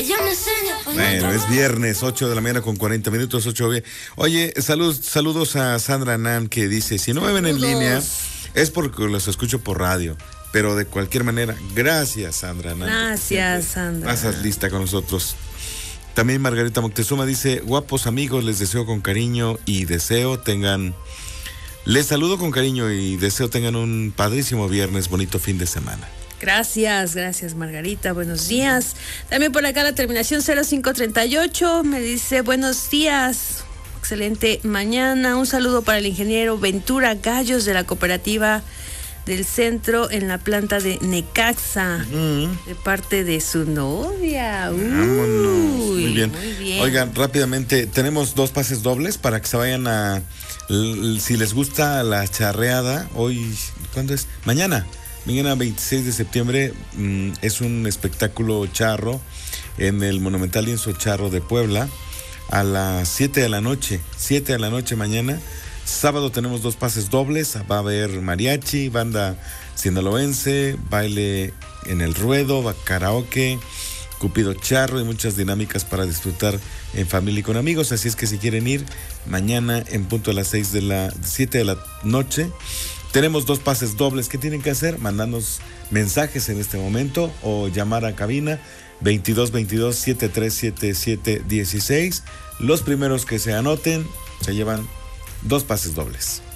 Bueno, es viernes, 8 de la mañana con 40 minutos, 8 bien. Oye, saludos a Sandra Nan, que dice, si no me ven en línea, es porque los escucho por radio. Pero de cualquier manera, gracias, Sandra Nan. Gracias, Sandra. Pasas lista con nosotros. También Margarita Moctezuma dice, guapos amigos, les deseo con cariño y les saludo con cariño y deseo tengan un padrísimo viernes, bonito fin de semana. Gracias Margarita, buenos días. También por acá la terminación 0538 me dice buenos días, excelente mañana. Un saludo para el ingeniero Ventura Gallos de la cooperativa del centro en la planta de Necaxa, de parte de su novia. Vámonos. Muy bien. Oigan, rápidamente, tenemos 2 pases dobles para que se vayan si les gusta la charreada, hoy, ¿cuándo es? Mañana 26 de septiembre, es un espectáculo charro en el Monumental Lienzo Charro de Puebla a las 7 de la noche mañana. Sábado tenemos 2 pases dobles, va a haber mariachi, banda sinaloense, baile en el ruedo, karaoke, Cupido Charro y muchas dinámicas para disfrutar en familia y con amigos. Así es que si quieren ir, mañana en punto a las 7 de la noche, tenemos 2 pases dobles. ¿Qué tienen que hacer? Mandarnos mensajes en este momento o llamar a cabina 2222-737716. Los primeros que se anoten se llevan 2 pases dobles.